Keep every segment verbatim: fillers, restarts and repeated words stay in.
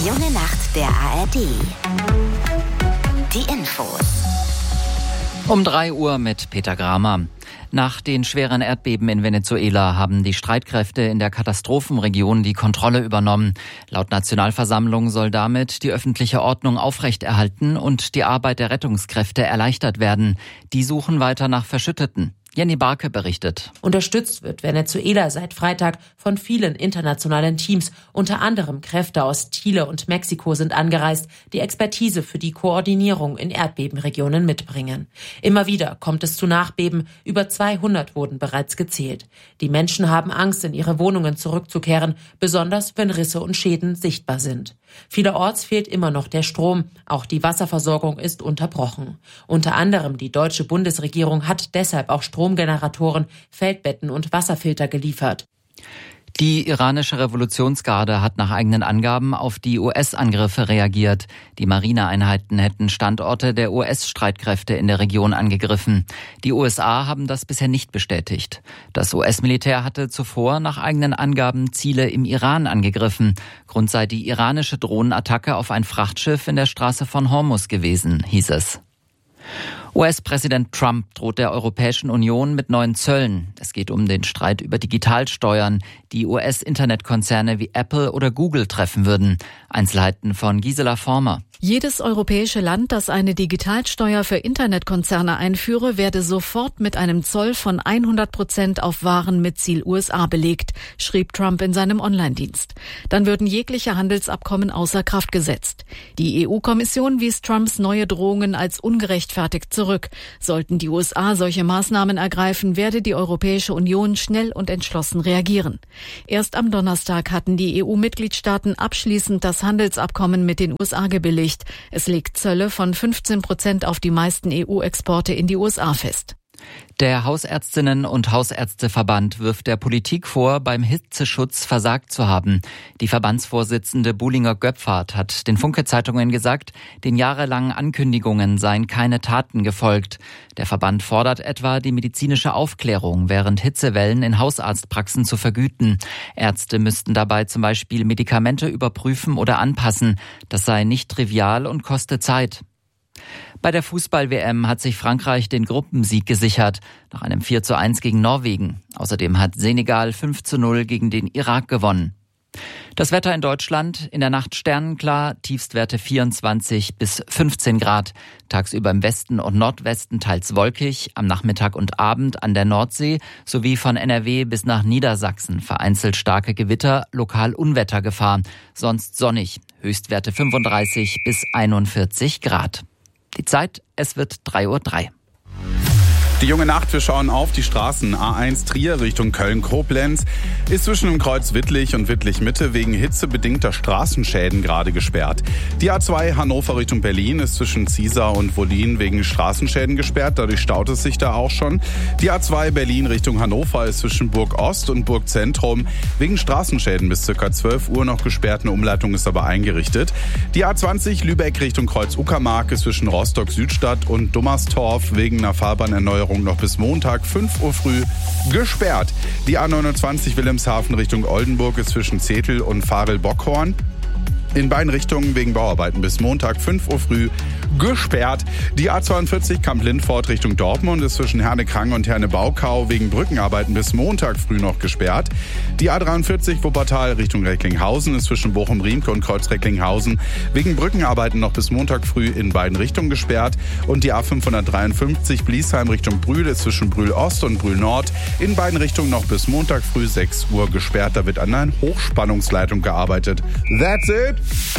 junge Nacht der A R D. Die Infos. Um drei Uhr mit Peter Gramer. Nach den schweren Erdbeben in Venezuela haben die Streitkräfte in der Katastrophenregion die Kontrolle übernommen. Laut Nationalversammlung soll damit die öffentliche Ordnung aufrechterhalten und die Arbeit der Rettungskräfte erleichtert werden. Die suchen weiter nach Verschütteten. Jenny Barke berichtet. Unterstützt wird Venezuela seit Freitag von vielen internationalen Teams. Unter anderem Kräfte aus Chile und Mexiko sind angereist, die Expertise für die Koordinierung in Erdbebenregionen mitbringen. Immer wieder kommt es zu Nachbeben. Über zweihundert wurden bereits gezählt. Die Menschen haben Angst, in ihre Wohnungen zurückzukehren, besonders wenn Risse und Schäden sichtbar sind. Vielerorts fehlt immer noch der Strom. Auch die Wasserversorgung ist unterbrochen. Unter anderem die deutsche Bundesregierung hat deshalb auch Stromgeneratoren, Feldbetten und Wasserfilter geliefert. Die iranische Revolutionsgarde hat nach eigenen Angaben auf die U S-Angriffe reagiert. Die Marineeinheiten hätten Standorte der U S-Streitkräfte in der Region angegriffen. Die U S A haben das bisher nicht bestätigt. Das U S-Militär hatte zuvor nach eigenen Angaben Ziele im Iran angegriffen. Grund sei die iranische Drohnenattacke auf ein Frachtschiff in der Straße von Hormuz gewesen, hieß es. U S-Präsident Trump droht der Europäischen Union mit neuen Zöllen. Es geht um den Streit über Digitalsteuern, die U S-Internetkonzerne wie Apple oder Google treffen würden. Einzelheiten von Gisela Former. Jedes europäische Land, das eine Digitalsteuer für Internetkonzerne einführe, werde sofort mit einem Zoll von hundert Prozent auf Waren mit Ziel U S A belegt, schrieb Trump in seinem Online-Dienst. Dann würden jegliche Handelsabkommen außer Kraft gesetzt. Die E U-Kommission wies Trumps neue Drohungen als ungerechtfertigt zurück. Sollten die U S A solche Maßnahmen ergreifen, werde die Europäische Union schnell und entschlossen reagieren. Erst am Donnerstag hatten die E U-Mitgliedstaaten abschließend das Handelsabkommen mit den U S A gebilligt. Es legt Zölle von fünfzehn Prozent auf die meisten E U-Exporte in die U S A fest. Der Hausärztinnen- und Hausärzteverband wirft der Politik vor, beim Hitzeschutz versagt zu haben. Die Verbandsvorsitzende Buhlinger Göpfert hat den Funke-Zeitungen gesagt, den jahrelangen Ankündigungen seien keine Taten gefolgt. Der Verband fordert etwa, die medizinische Aufklärung während Hitzewellen in Hausarztpraxen zu vergüten. Ärzte müssten dabei zum Beispiel Medikamente überprüfen oder anpassen. Das sei nicht trivial und koste Zeit. Bei der Fußball-W M hat sich Frankreich den Gruppensieg gesichert, nach einem vier zu eins gegen Norwegen. Außerdem hat Senegal fünf zu null gegen den Irak gewonnen. Das Wetter in Deutschland, in der Nacht sternenklar, Tiefstwerte vierundzwanzig bis fünfzehn Grad. Tagsüber im Westen und Nordwesten teils wolkig, am Nachmittag und Abend an der Nordsee sowie von N R W bis nach Niedersachsen vereinzelt starke Gewitter, lokal Unwettergefahr. Sonst sonnig, Höchstwerte fünfunddreißig bis einundvierzig Grad. Die Zeit, es wird drei Uhr drei. Die junge Nacht, wir schauen auf die Straßen. A eins Trier Richtung Köln-Koblenz ist zwischen dem Kreuz Wittlich und Wittlich-Mitte wegen hitzebedingter Straßenschäden gerade gesperrt. Die A zwei Hannover Richtung Berlin ist zwischen Ziesar und Wollin wegen Straßenschäden gesperrt. Dadurch staut es sich da auch schon. Die A zwei Berlin Richtung Hannover ist zwischen Burg Ost und Burg Zentrum wegen Straßenschäden bis ca. zwölf Uhr noch gesperrt. Eine Umleitung ist aber eingerichtet. Die A zwanzig Lübeck Richtung Kreuz Uckermark ist zwischen Rostock-Südstadt und Dummerstorf wegen einer Fahrbahnerneuerung noch bis Montag fünf Uhr früh gesperrt. Die A neunundzwanzig Wilhelmshaven Richtung Oldenburg ist zwischen Zetel und Varel-Bockhorn in beiden Richtungen wegen Bauarbeiten bis Montag fünf Uhr früh gesperrt. Die A zweiundvierzig Kamp-Lindfort Richtung Dortmund ist zwischen Herne-Krang und Herne-Baukau wegen Brückenarbeiten bis Montag früh noch gesperrt. Die A dreiundvierzig Wuppertal Richtung Recklinghausen ist zwischen Bochum-Riemke und Kreuz-Recklinghausen wegen Brückenarbeiten noch bis Montag früh in beiden Richtungen gesperrt. Und die A fünfhundertdreiundfünfzig Bliesheim Richtung Brühl ist zwischen Brühl-Ost und Brühl-Nord in beiden Richtungen noch bis Montag früh sechs Uhr gesperrt. Da wird an einer Hochspannungsleitung gearbeitet. That's it!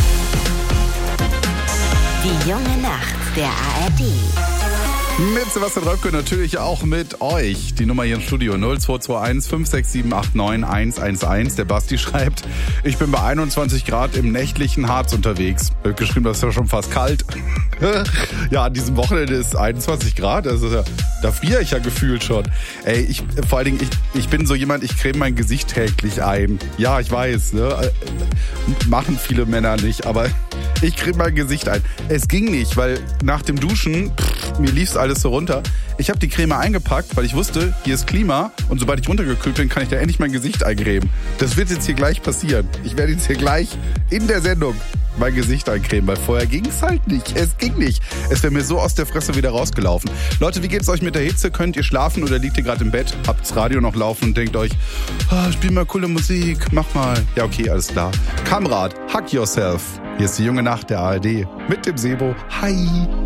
Die junge Nacht der A R D. Mit Sebastian Röpke natürlich auch mit euch. Die Nummer hier im Studio null zwei zwei eins fünf sechs sieben acht neun eins eins eins. Der Basti schreibt, ich bin bei einundzwanzig Grad im nächtlichen Harz unterwegs. Wird geschrieben, das ist ja schon fast kalt. Ja, an diesem Wochenende ist einundzwanzig Grad. Also da friere ich ja gefühlt schon. Ey, ich, vor allen Dingen, ich, ich bin so jemand, ich creme mein Gesicht täglich ein. Ja, ich weiß, ne? Machen viele Männer nicht, aber ich creme mein Gesicht ein. Es ging nicht, weil nach dem Duschen, pff, mir lief's alles so runter. Ich habe die Creme eingepackt, weil ich wusste, hier ist Klima und sobald ich runtergekühlt bin, kann ich da endlich mein Gesicht eincremen. Das wird jetzt hier gleich passieren. Ich werde jetzt hier gleich in der Sendung mein Gesicht eincremen, weil vorher ging es halt nicht. Es ging nicht. Es wäre mir so aus der Fresse wieder rausgelaufen. Leute, wie geht's euch mit der Hitze? Könnt ihr schlafen oder liegt ihr gerade im Bett? Habt das Radio noch laufen und denkt euch, oh, spiel mal coole Musik, mach mal. Ja, okay, alles klar. Kamrat, hug yourself. Hier ist die junge Nacht der A R D mit dem Sebo. Hi.